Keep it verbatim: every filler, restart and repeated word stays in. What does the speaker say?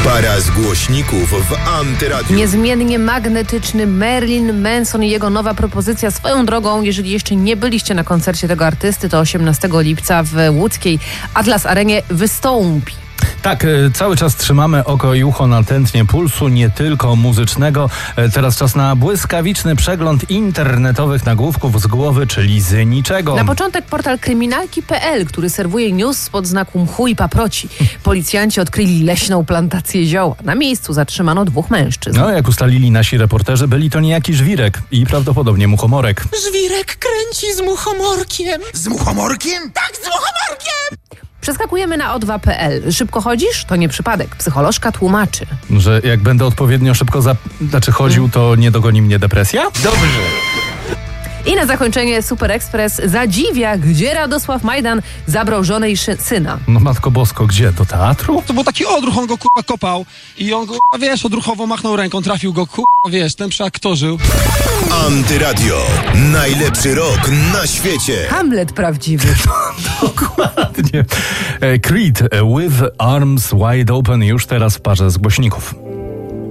Para z głośników w Antyradiu. Niezmiennie magnetyczny Marilyn Manson i jego nowa propozycja. Swoją drogą, jeżeli jeszcze nie byliście na koncercie tego artysty, to osiemnastego lipca w łódzkiej Atlas Arenie wystąpi. Tak, cały czas trzymamy oko i ucho na tętnie pulsu, nie tylko muzycznego. Teraz czas na błyskawiczny przegląd internetowych nagłówków z głowy, czyli z niczego. Na początek portal kryminalki kropka pe el, który serwuje news spod znaku mchu i paproci. Policjanci odkryli leśną plantację zioła. Na miejscu zatrzymano dwóch mężczyzn. No, jak ustalili nasi reporterzy, byli to niejaki żwirek i prawdopodobnie muchomorek. Żwirek kręci z muchomorkiem. Z muchomorkiem? Tak, z muchomorkiem! Przeskakujemy na o dwa kropka pe el. Szybko chodzisz? To nie przypadek. Psycholożka tłumaczy. Że jak będę odpowiednio szybko za... znaczy chodził, to nie dogoni mnie depresja? Dobrze. I na zakończenie Super Express zadziwia, gdzie Radosław Majdan zabrał żonę i szy- syna. No Matko Bosko, gdzie? Do teatru? To był taki odruch, on go kurwa kopał i on go, wiesz, odruchowo machnął ręką, trafił go, kurwa, wiesz, ten przeaktorzył. Antyradio. Najlepszy rok na świecie. Hamlet prawdziwy. Dokładnie. Creed with Arms Wide Open już teraz w parze z głośników.